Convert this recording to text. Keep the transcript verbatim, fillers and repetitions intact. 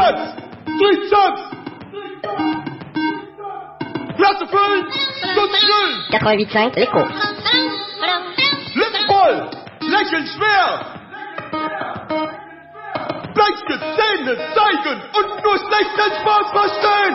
Platz! Durchsatz! Klasse füllen! Stunde füllen! quatre-vingt-huit virgule cinq, l'écho. Lippen voll! Lächeln schwer! Bleiche Zähne zeigen und nur schlechten Spaß verstehen!